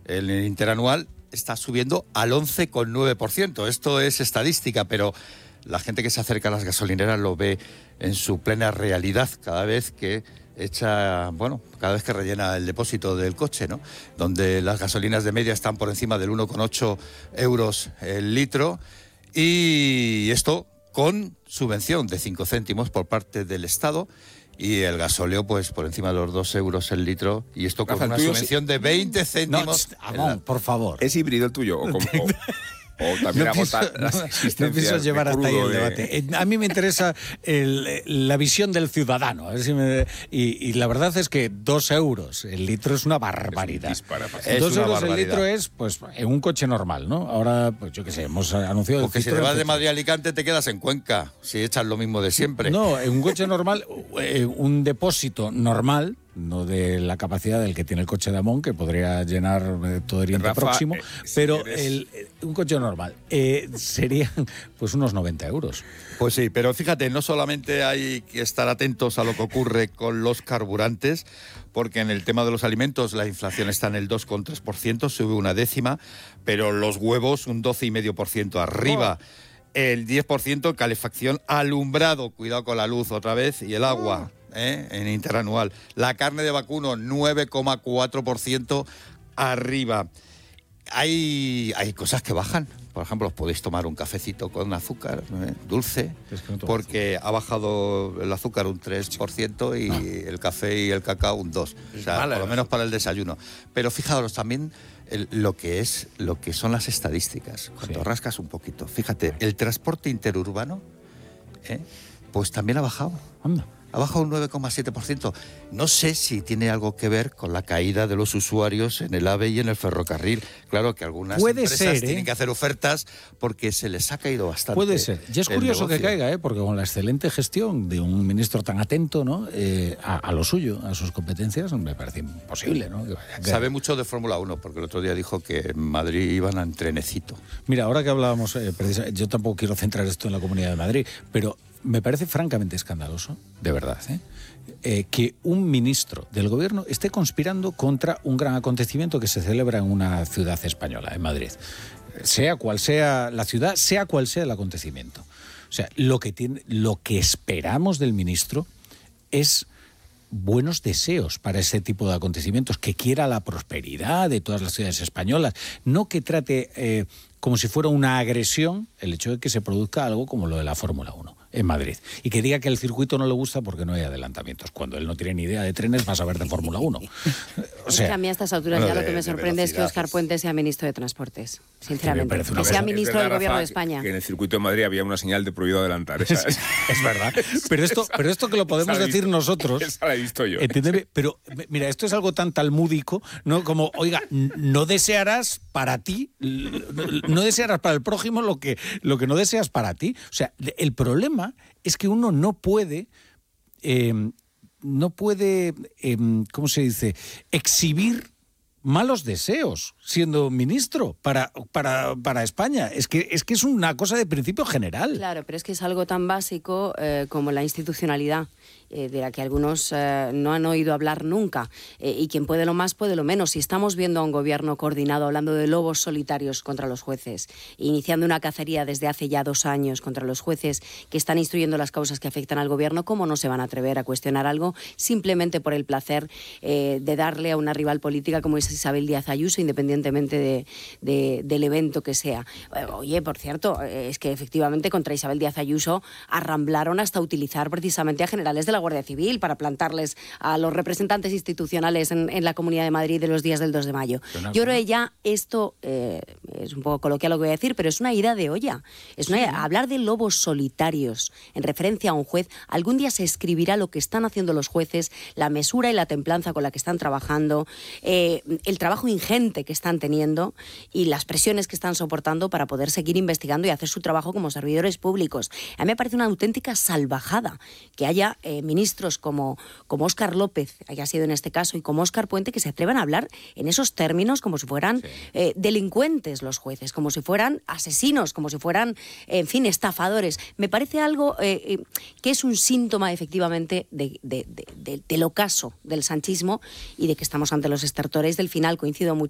el interanual está subiendo al 11,9%. Esto es estadística, pero la gente que se acerca a las gasolineras lo ve en su plena realidad cada vez que cada vez que rellena el depósito del coche, ¿no? Donde las gasolinas de media están por encima del 1,8 euros el litro, y esto con subvención de 5 céntimos por parte del Estado, y el gasóleo pues por encima de los 2 euros el litro, y esto con una subvención de 20 céntimos. No, Amón, por favor. ¿Es híbrido el tuyo? O también agota las existencias. No pienso llevar hasta ahí el debate. A mí me interesa la visión del ciudadano. A ver si y la verdad es que 2 euros el litro es una barbaridad. 2 euros el litro es, pues, en un coche normal, ¿no? Ahora, pues yo qué sé, hemos anunciado... Porque si te vas de Madrid a Alicante te quedas en Cuenca, si echas lo mismo de siempre. No, en un coche normal, un depósito normal, no de la capacidad del que tiene el coche de Amón, que podría llenar todo Oriente Próximo, pero un coche normal serían pues unos 90 euros. Pues sí, pero fíjate, no solamente hay que estar atentos a lo que ocurre con los carburantes, porque en el tema de los alimentos la inflación está en el 2,3%, sube una décima, pero los huevos un 12,5% arriba. El 10% calefacción, alumbrado, cuidado con la luz otra vez, y el agua. En interanual. La carne de vacuno 9,4% arriba. Hay cosas que bajan. Por ejemplo, os podéis tomar un cafecito con azúcar, dulce, porque ha bajado el azúcar un 3% y el café y el cacao un 2%. O sea, por lo menos para el desayuno. Pero fijaros también lo que son las estadísticas. Cuando rascas un poquito, fíjate, el transporte interurbano, pues también ha bajado. Anda. Ha bajado un 9,7%. No sé si tiene algo que ver con la caída de los usuarios en el AVE y en el ferrocarril. Claro que algunas empresas tienen que hacer ofertas porque se les ha caído bastante. Puede ser. Y es curioso que caiga, porque con la excelente gestión de un ministro tan atento, ¿no? A lo suyo, a sus competencias, me parece imposible, ¿no? Sabe mucho de Fórmula 1, porque el otro día dijo que en Madrid iban en trenecito. Mira, ahora que hablábamos, yo tampoco quiero centrar esto en la Comunidad de Madrid, pero me parece francamente escandaloso, de verdad, que un ministro del gobierno esté conspirando contra un gran acontecimiento que se celebra en una ciudad española, en Madrid. Sea cual sea la ciudad, sea cual sea el acontecimiento. O sea, lo que esperamos del ministro es buenos deseos para ese tipo de acontecimientos, que quiera la prosperidad de todas las ciudades españolas, no que trate como si fuera una agresión el hecho de que se produzca algo como lo de la Fórmula 1 en Madrid, y que diga que el circuito no le gusta porque no hay adelantamientos, cuando él no tiene ni idea de trenes, va a saber de Fórmula 1. O sea, es que a mí a estas alturas ya lo que me sorprende es que Óscar Puente sea ministro de Transportes, sinceramente. Que sea ministro del Gobierno de España. Que en el circuito de Madrid había una señal de prohibido adelantar. Es verdad. Pero esto que lo podemos decir nosotros... Esa la he visto yo. Entiéndeme, pero mira, esto es algo tan talmúdico, ¿no? Como, oiga, no desearás para ti, no desearás para el prójimo lo que no deseas para ti. O sea, el problema es que uno no puede, ¿cómo se dice?, exhibir malos deseos siendo ministro para España. Es que es una cosa de principio general. Claro, pero es que es algo tan básico como la institucionalidad, de la que algunos no han oído hablar nunca, y quien puede lo más puede lo menos. Si estamos viendo a un gobierno coordinado hablando de lobos solitarios contra los jueces, iniciando una cacería desde hace ya 2 años contra los jueces que están instruyendo las causas que afectan al gobierno, ¿cómo no se van a atrever a cuestionar algo simplemente por el placer de darle a una rival política como es Isabel Díaz Ayuso, independientemente del evento que sea? Oye, por cierto, es que efectivamente contra Isabel Díaz Ayuso arramblaron hasta utilizar precisamente a generales de la Guardia Civil para plantarles a los representantes institucionales en la Comunidad de Madrid de los días del 2 de mayo. Yo creo que ya esto es un poco coloquial lo que voy a decir, pero es una ida de olla. Hablar de lobos solitarios en referencia a un juez, algún día se escribirá lo que están haciendo los jueces, la mesura y la templanza con la que están trabajando, el trabajo ingente que están teniendo y las presiones que están soportando para poder seguir investigando y hacer su trabajo como servidores públicos. A mí me parece una auténtica salvajada que haya ministros como Óscar López, haya sido en este caso, y como Óscar Puente, que se atrevan a hablar en esos términos como si fueran delincuentes los jueces, como si fueran asesinos, como si fueran, en fin, estafadores. Me parece algo que es un síntoma, efectivamente, del ocaso del sanchismo y de que estamos ante los estertores del final. Coincido mucho